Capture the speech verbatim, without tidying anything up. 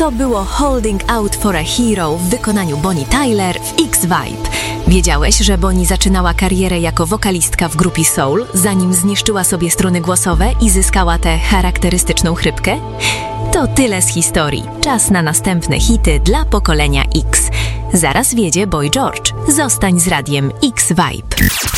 To było Holding Out for a Hero w wykonaniu Bonnie Tyler w X-Vibe. Wiedziałeś, że Bonnie zaczynała karierę jako wokalistka w grupie soul, zanim zniszczyła sobie struny głosowe i zyskała tę charakterystyczną chrypkę? To tyle z historii. Czas na następne hity dla pokolenia X. Zaraz wiedzie Boy George. Zostań z radiem X-Vibe.